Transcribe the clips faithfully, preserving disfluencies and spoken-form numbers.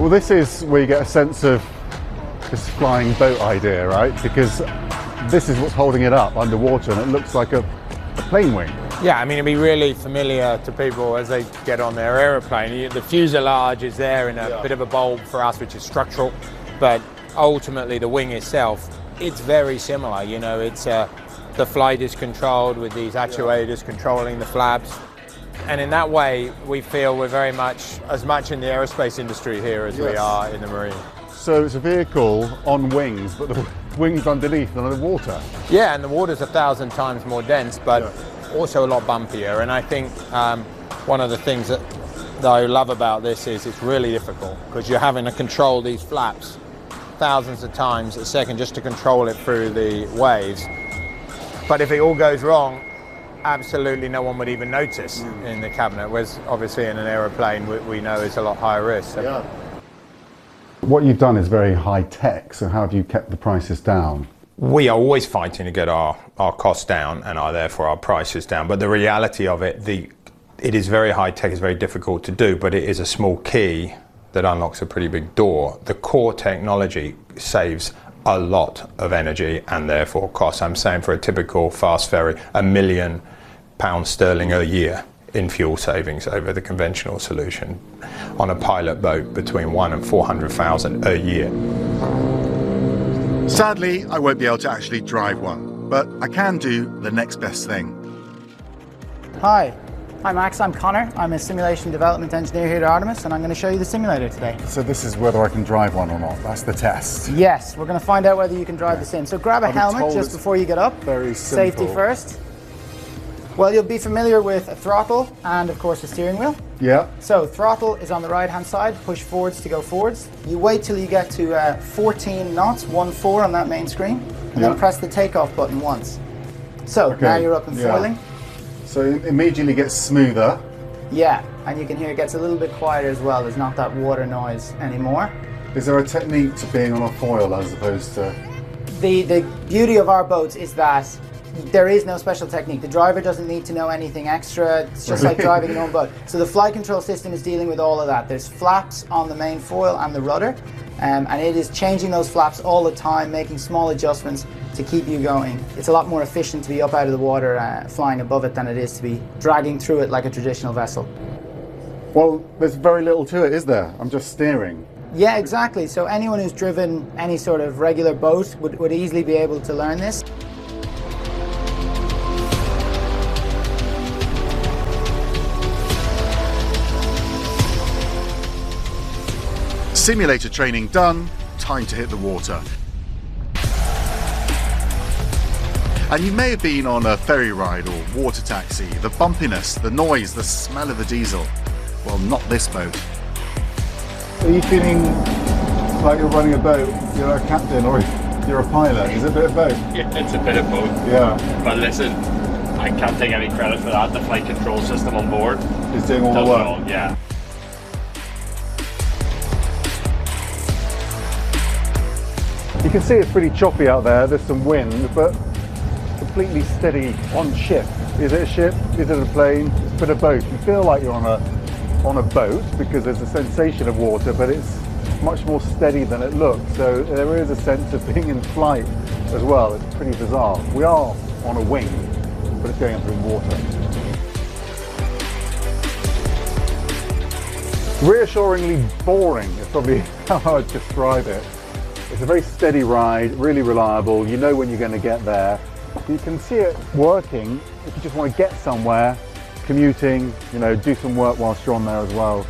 Well, this is where you get a sense of this flying boat idea, right? Because this is what's holding it up underwater, and it looks like a, a plane wing. Yeah, I mean, it'd be really familiar to people as they get on their aeroplane. The fuselage is there in a yeah. bit of a bulb for us, which is structural, but ultimately the wing itself, it's very similar. You know, it's uh, the flight is controlled with these actuators yeah. controlling the flaps. And in that way, we feel we're very much, as much in the aerospace industry here as yes. we are in the marine. So it's a vehicle on wings, but the wings underneath and underwater. Yeah, and the water's a thousand times more dense, but yeah. also a lot bumpier. And I think um, one of the things that, that I love about this is it's really difficult, because you're having to control these flaps thousands of times a second just to control it through the waves. But if it all goes wrong, absolutely no one would even notice mm. in the cabinet, whereas obviously in an aeroplane we, we know it's a lot higher risk. So. Yeah. What you've done is very high tech, so how have you kept the prices down? We are always fighting to get our, our costs down and our, therefore our prices down, but the reality of it, the, it is very high tech, it's very difficult to do, but it is a small key that unlocks a pretty big door. The core technology saves a lot of energy and therefore costs. I'm saying for a typical fast ferry, a million pounds sterling a year in fuel savings over the conventional solution. On a pilot boat, between one and four hundred thousand a year. Sadly, I won't be able to actually drive one, but I can do the next best thing. Hi, I'm Max, I'm Connor. I'm a simulation development engineer here at Artemis, and I'm going to show you the simulator today. So this is whether I can drive one or not, that's the test? Yes, we're going to find out whether you can drive the sim. So grab a I've helmet just before you get up. Very simple. Safety first. Well, you'll be familiar with a throttle and of course a steering wheel. Yeah. So throttle is on the right hand side, push forwards to go forwards. You wait till you get to uh, fourteen knots, one four on that main screen, and yeah. then press the takeoff button once. So okay. now you're up and yeah. foiling. So it immediately gets smoother. Yeah, and you can hear it gets a little bit quieter as well. There's not that water noise anymore. Is there a technique to being on a foil as opposed to... The, the beauty of our boats is that there is no special technique. The driver doesn't need to know anything extra. It's just like driving your own boat. So the flight control system is dealing with all of that. There's flaps on the main foil and the rudder, um, and it is changing those flaps all the time, making small adjustments to keep you going. It's a lot more efficient to be up out of the water uh, flying above it than it is to be dragging through it like a traditional vessel. Well, there's very little to it, is there? I'm just steering. Yeah, exactly. So anyone who's driven any sort of regular boat would, would easily be able to learn this. Simulator training done, time to hit the water. And you may have been on a ferry ride or water taxi. The bumpiness, the noise, the smell of the diesel. Well, not this boat. Are you feeling like you're running a boat? You're a captain or you're a pilot? Is it a bit of both? Yeah, it's a bit of both. Yeah. But listen, I can't take any credit for that. The flight control system on board is doing all the work. All, yeah. You can see it's pretty choppy out there. There's some wind, but completely steady on ship. Is it a ship? Is it a plane? It's a bit of both. You feel like you're on a on a boat because there's a sensation of water, but it's much more steady than it looks. So there is a sense of being in flight as well. It's pretty bizarre. We are on a wing, but it's going through water. Reassuringly boring is probably how I would describe it. It's a very steady ride, really reliable. You know when you're going to get there. You can see it working if you just want to get somewhere, commuting, you know, do some work whilst you're on there as well.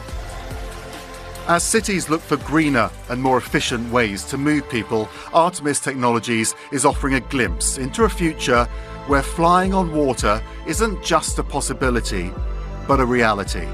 As cities look for greener and more efficient ways to move people, Artemis Technologies is offering a glimpse into a future where flying on water isn't just a possibility, but a reality.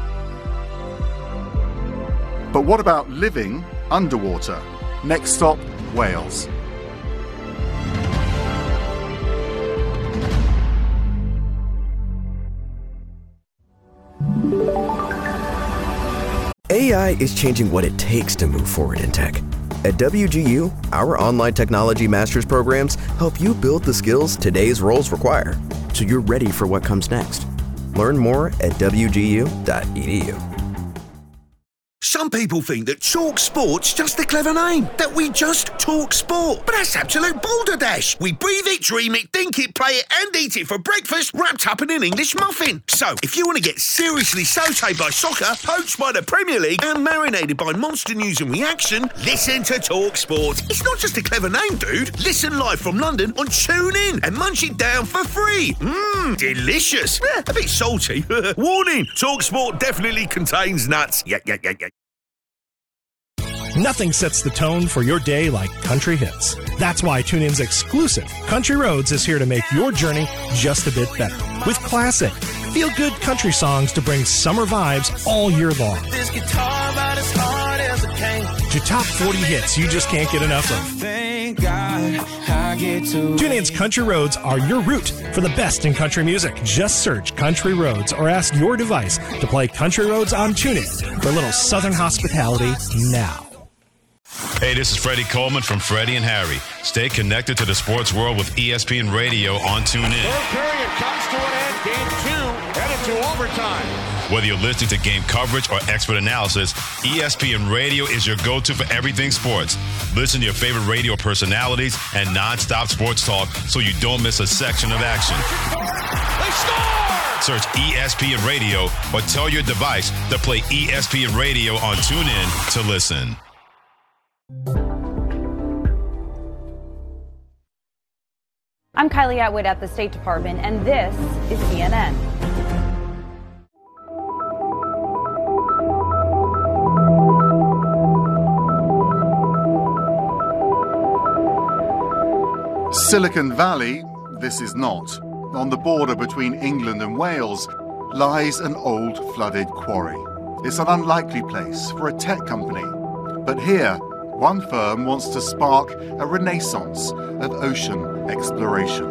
But what about living underwater? Next stop, Wales. A I is changing what it takes to move forward in tech. At W G U, our online technology master's programs help you build the skills today's roles require, so you're ready for what comes next. Learn more at W G U dot E D U. Some people think that Talk Sport's just a clever name, that we just talk sport. But that's absolute balderdash. We breathe it, dream it, think it, play it and eat it for breakfast, wrapped up in an English muffin. So, if you want to get seriously sautéed by soccer, poached by the Premier League and marinated by monster news and reaction, listen to Talk Sport. It's not just a clever name, dude. Listen live from London on TuneIn and munch it down for free. Mmm, delicious. Eh, a bit salty. Warning, Talk Sport definitely contains nuts. Yeah, yeah, yeah, yeah. Nothing sets the tone for your day like country hits. That's why TuneIn's exclusive Country Roads is here to make your journey just a bit better. With classic, feel-good country songs to bring summer vibes all year long. This guitar about as hard as it can. To top forty hits you just can't get enough of. Thank God I get to TuneIn's Country Roads are your route for the best in country music. Just search Country Roads or ask your device to play Country Roads on TuneIn for a little southern hospitality now. Hey, this is Freddie Coleman from Freddie and Harry. Stay connected to the sports world with E S P N Radio on TuneIn. Third period comes to an end. Game two headed to overtime. Whether you're listening to game coverage or expert analysis, E S P N Radio is your go-to for everything sports. Listen to your favorite radio personalities and non-stop sports talk so you don't miss a section of action. They score! Search E S P N Radio or tell your device to play E S P N Radio on TuneIn to listen. I'm Kylie Atwood at the State Department, and this is C N N. Silicon Valley, this is not. On the border between England and Wales lies an old flooded quarry. It's an unlikely place for a tech company. But here, one firm wants to spark a renaissance of ocean exploration.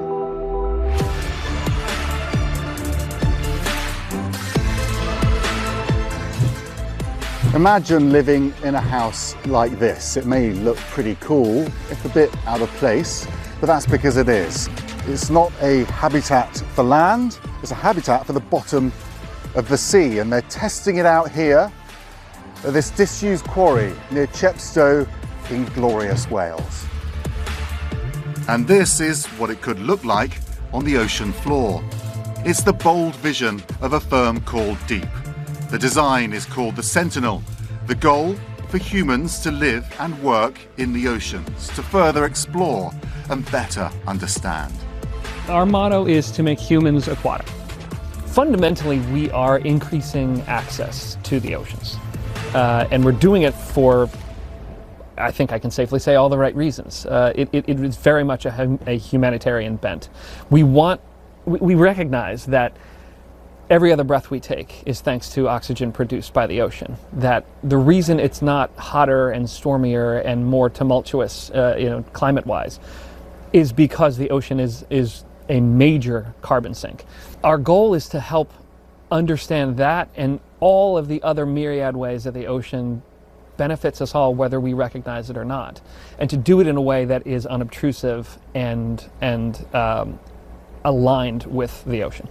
Imagine living in a house like this. It may look pretty cool, if a bit out of place, but that's because it is. It's not a habitat for land, it's a habitat for the bottom of the sea, and they're testing it out here at this disused quarry near Chepstow in glorious Wales. And this is what it could look like on the ocean floor. It's the bold vision of a firm called Deep. The design is called the Sentinel. The goal? For humans to live and work in the oceans, to further explore and better understand. Our motto is to make humans aquatic. Fundamentally, we are increasing access to the oceans. Uh, and we're doing it for, I think I can safely say, all the right reasons. Uh, it, it, it is very much a, a humanitarian bent. We want, we, we recognize that every other breath we take is thanks to oxygen produced by the ocean. That the reason it's not hotter and stormier and more tumultuous, uh, you know, climate-wise, is because the ocean is is a major carbon sink. Our goal is to help understand that and all of the other myriad ways that the ocean benefits us all, whether we recognize it or not, and to do it in a way that is unobtrusive and and um, aligned with the ocean.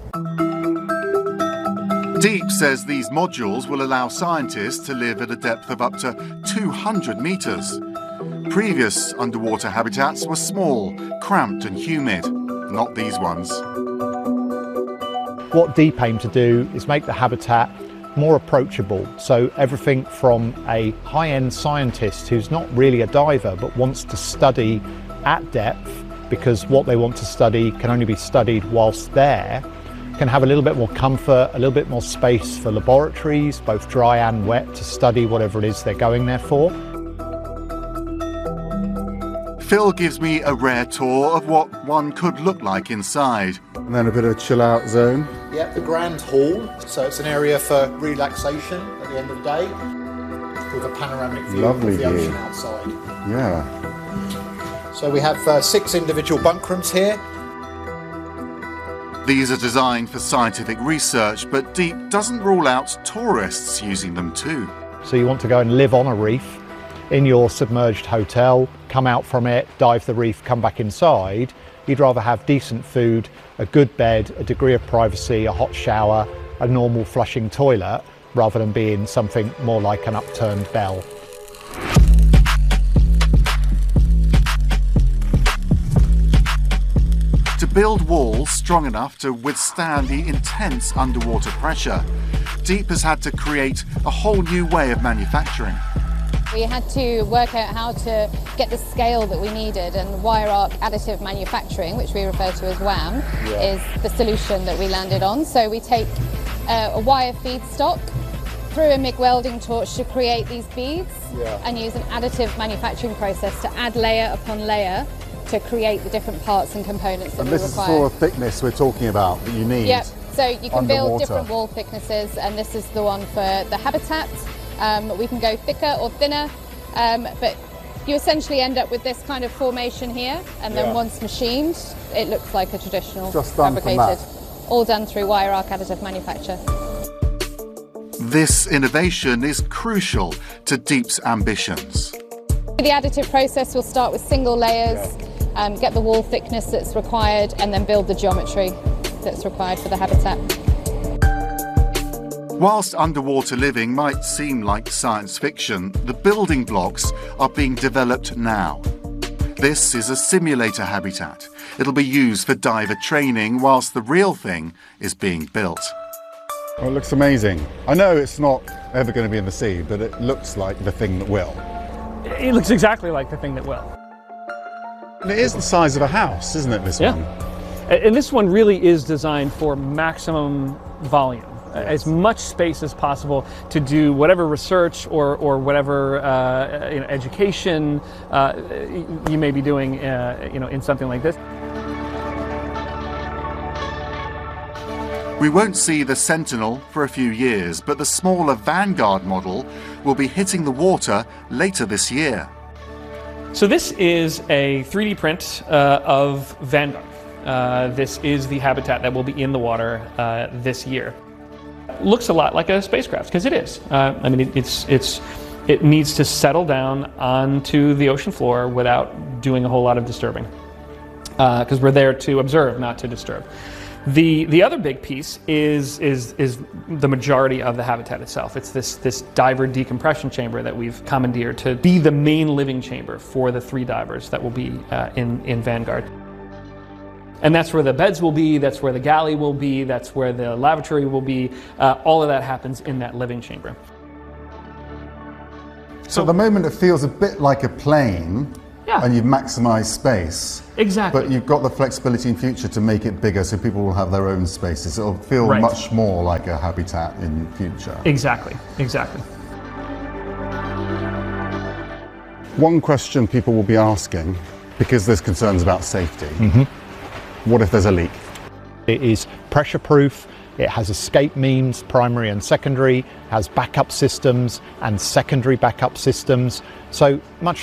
Deep says these modules will allow scientists to live at a depth of up to two hundred metres. Previous underwater habitats were small, cramped and humid, not these ones. What Deep aim to do is make the habitat more approachable, so everything from a high-end scientist who's not really a diver but wants to study at depth, because what they want to study can only be studied whilst there, can have a little bit more comfort, a little bit more space for laboratories, both dry and wet, to study whatever it is they're going there for. Phil gives me a rare tour of what one could look like inside. And then a bit of a chill out zone. Yep, the grand hall. So it's an area for relaxation at the end of the day, with a panoramic view Lovely of the view. ocean outside. Yeah. So we have uh, six individual bunk rooms here. These are designed for scientific research, but Deep doesn't rule out tourists using them too. So you want to go and live on a reef in your submerged hotel, come out from it, dive the reef, come back inside. You'd rather have decent food, a good bed, a degree of privacy, a hot shower, a normal flushing toilet, rather than being something more like an upturned bell. To build walls strong enough to withstand the intense underwater pressure, Deep has had to create a whole new way of manufacturing. We had to work out how to get the scale that we needed, and wire arc additive manufacturing, which we refer to as W A M, yeah. is the solution that we landed on. So we take uh, a wire feedstock through a MIG welding torch to create these beads yeah. and use an additive manufacturing process to add layer upon layer to create the different parts and components that and we this require. is the sort of thickness we're talking about that you need. Yep, so you can underwater. build different wall thicknesses, and this is the one for the habitat. Um, we can go thicker or thinner, um, but you essentially end up with this kind of formation here, and then yeah. once machined, it looks like a traditional Just done fabricated. from that. All done through wire arc additive manufacture. This innovation is crucial to Deep's ambitions. The additive process will start with single layers, yeah. um, get the wall thickness that's required, and then build the geometry that's required for the habitat. Whilst underwater living might seem like science fiction, the building blocks are being developed now. This is a simulator habitat. It'll be used for diver training whilst the real thing is being built. Well, it looks amazing. I know it's not ever going to be in the sea, but it looks like the thing that will. It looks exactly like the thing that will. And it is the size of a house, isn't it, this yeah. one? And this one really is designed for maximum volume. Yes. As much space as possible to do whatever research or, or whatever uh, you know, education uh, you may be doing uh, you know, in something like this. We won't see the Sentinel for a few years, but the smaller Vanguard model will be hitting the water later this year. So this is a three D print uh, of Vanguard. Uh, this is the habitat that will be in the water uh, this year. Looks a lot like a spacecraft, because it is. Uh, I mean, it, it's it's it needs to settle down onto the ocean floor without doing a whole lot of disturbing, because uh, we're there to observe, not to disturb. The the other big piece is is is the majority of the habitat itself. It's this this diver decompression chamber that we've commandeered to be the main living chamber for the three divers that will be uh, in in Vanguard. And that's where the beds will be, that's where the galley will be, that's where the lavatory will be. Uh, all of that happens in that living chamber. So at the moment it feels a bit like a plane, yeah. and you've maximised space. Exactly. But you've got the flexibility in future to make it bigger so people will have their own spaces. It'll feel right. much more like a habitat in future. Exactly, exactly. One question people will be asking, because there's concerns about safety, mm-hmm. what if there's a leak? It is pressure proof, it has escape means, primary and secondary, has backup systems and secondary backup systems. So much